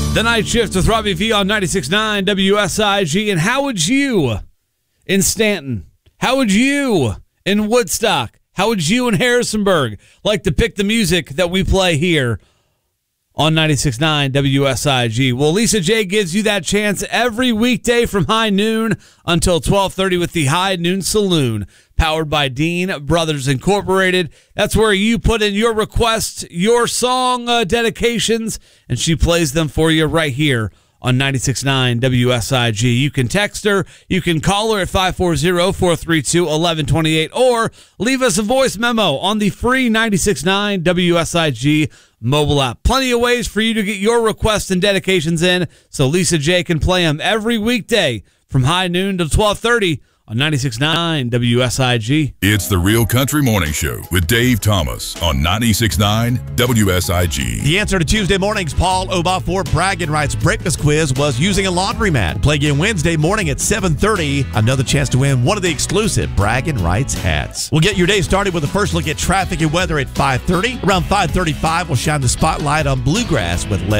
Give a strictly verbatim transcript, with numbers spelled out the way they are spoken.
The Night Shift with Robbie V on ninety-six point nine W S I G. And how would you in Stanton, how would you in Woodstock, how would you in Harrisonburg like to pick the music that we play here on ninety-six point nine W S I G? Well, Lisa J gives you that chance every weekday from high noon until twelve thirty with the High Noon Saloon, powered by Dean Brothers Incorporated. That's where you put in your requests, your song uh, dedications, and she plays them for you right here on ninety-six point nine W S I G. You can text her, you can call her at five four zero, four three two, one one two eight, or leave us a voice memo on the free ninety-six point nine W S I G mobile app. Plenty of ways for you to get your requests and dedications in, so Lisa J can play them every weekday from high noon to twelve thirty on ninety-six point nine W S I G. It's the Real Country Morning Show with Dave Thomas on ninety-six point nine W S I G. The answer to Tuesday morning's Paul Obafor Bragging Rights breakfast quiz was using a laundromat. Play again Wednesday morning at seven thirty. Another chance to win one of the exclusive Bragging Rights hats. We'll get your day started with a first look at traffic and weather at five thirty. Around five thirty-five, we'll shine the spotlight on Bluegrass with Les